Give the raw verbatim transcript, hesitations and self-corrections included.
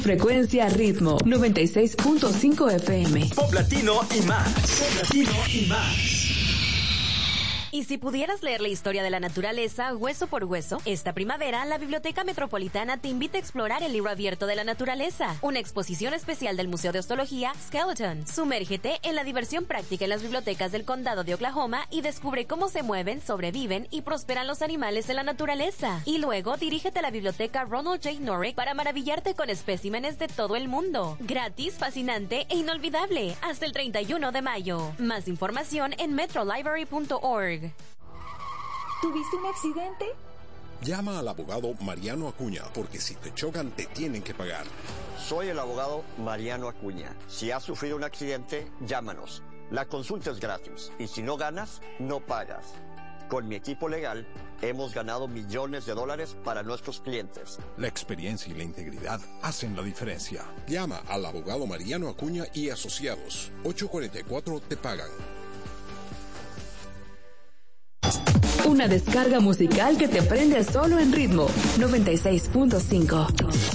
Frecuencia Ritmo noventa y seis punto cinco F M. Pop latino y más. Pop latino y más. Y si pudieras leer la historia de la naturaleza hueso por hueso, esta primavera la Biblioteca Metropolitana te invita a explorar el libro abierto de la naturaleza, una exposición especial del Museo de Osteología Skeleton. Sumérgete en la diversión práctica en las bibliotecas del condado de Oklahoma y descubre cómo se mueven, sobreviven y prosperan los animales en la naturaleza. Y luego dirígete a la Biblioteca Ronald J. Norrick para maravillarte con especímenes de todo el mundo. Gratis, fascinante e inolvidable hasta el treinta y uno de mayo. Más información en metro library punto org. ¿Tuviste un accidente? Llama al abogado Mariano Acuña, porque si te chocan te tienen que pagar. Soy el abogado Mariano Acuña. Si has sufrido un accidente, llámanos. La consulta es gratis y si no ganas, no pagas. Con mi equipo legal, hemos ganado millones de dólares para nuestros clientes. La experiencia y la integridad hacen la diferencia. Llama al abogado Mariano Acuña y Asociados. ocho cuatro cuatro te pagan. Una descarga musical que te prende solo en Ritmo noventa y seis punto cinco.